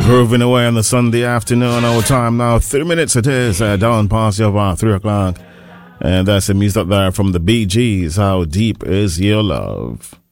Grooving away on the Sunday afternoon. Our time now, 3 minutes it is, down past your 3 o'clock. And that's the music there from the Bee Gees. How Deep Is Your Love?